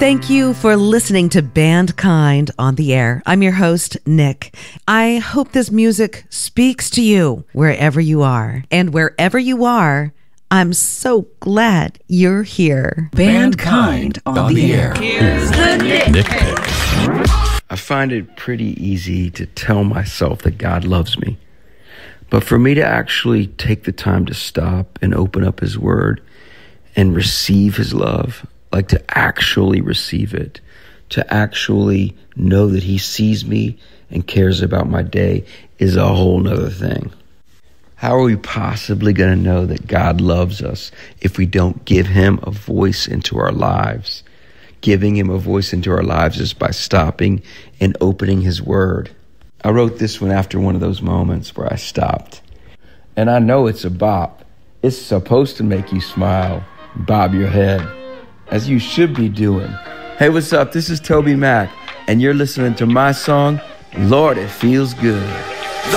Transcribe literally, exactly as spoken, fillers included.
Thank you for listening to Bandkind on the air. I'm your host, Nick. I hope this music speaks to you wherever you are. And wherever you are, I'm so glad you're here. Bandkind on, on the air. Here's the Nick, Nick Pick. I find it pretty easy to tell myself that God loves me. But for me to actually take the time to stop and open up his word and receive his love, like to actually receive it, to actually know that he sees me and cares about my day is a whole nother thing. How are we possibly going to know that God loves us if we don't give him a voice into our lives? Giving him a voice into our lives is by stopping and opening his word. I wrote this one after one of those moments where I stopped. And I know it's a bop. It's supposed to make you smile, bob your head, as you should be doing. Hey, what's up? This is Toby Mac, and you're listening to my song, Lord, It Feels Good.